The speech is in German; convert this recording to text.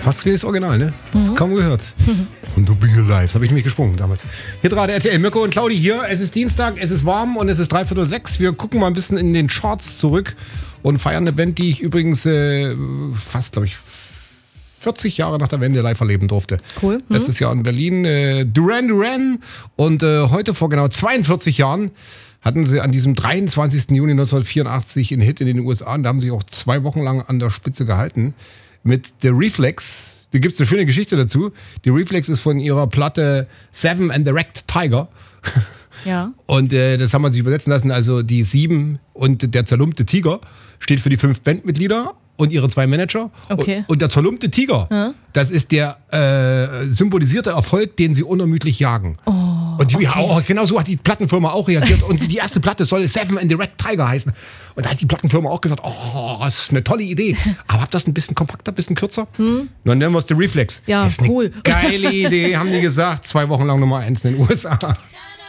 Fast wie das Original, ne? Hast du kaum gehört. Und du bist live. Da habe ich mich gesprungen damals. Hier gerade RTL, Mirko und Claudi hier. Es ist Dienstag, es ist warm und es ist 5:45. Wir gucken mal ein bisschen in den Charts zurück und feiern eine Band, die ich übrigens fast, glaube ich, 40 Jahre nach der Wende live erleben durfte. Cool. Letztes Jahr in Berlin. Duran Duran. Und heute vor genau 42 Jahren hatten sie an diesem 23. Juni 1984 einen Hit in den USA. Und da haben sie auch 2 Wochen lang an der Spitze gehalten. Mit The Reflex. Da gibt es eine schöne Geschichte dazu. Die Reflex ist von ihrer Platte Seven and the Wrecked Tiger. Ja. Und das haben wir sich übersetzen lassen. Also die 7 und der zerlumpte Tiger steht für die 5 Bandmitglieder und ihre 2 Manager. Okay. Und der zerlumpte Tiger, das ist der symbolisierte Erfolg, den sie unermüdlich jagen. Oh, und die, okay. genau so hat die Plattenfirma auch reagiert. Und die erste Platte soll Seven and the Wrecked Tiger heißen. Und da hat die Plattenfirma auch gesagt, oh, das ist eine tolle Idee. Aber habt das ein bisschen kompakter, ein bisschen kürzer? Und dann nennen wir es The Reflex. Ja, das ist cool. Eine geile Idee, haben die gesagt. 2 Wochen lang Nummer 1 in den USA.